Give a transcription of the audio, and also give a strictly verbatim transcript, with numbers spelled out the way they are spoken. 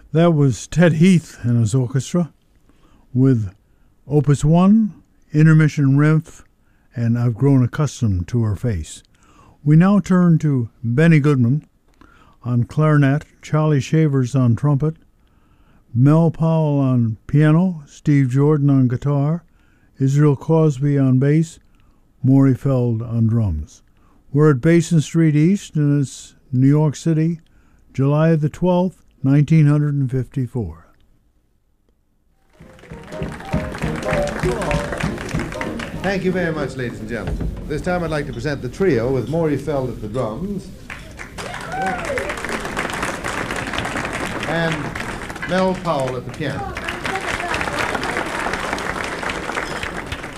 That was Ted Heath and his orchestra with Opus one, Intermission Riff, and I've Grown Accustomed to Her Face. We now turn to Benny Goodman on clarinet, Charlie Shavers on trumpet, Mel Powell on piano, Steve Jordan on guitar, Israel Cosby on bass, Maury Feld on drums. We're at Basin Street East, and it's New York City, July the twelfth, nineteen fifty-four. Thank you very much, ladies and gentlemen. This time I'd like to present the trio with Maury Feld at the drums and Mel Powell at the piano.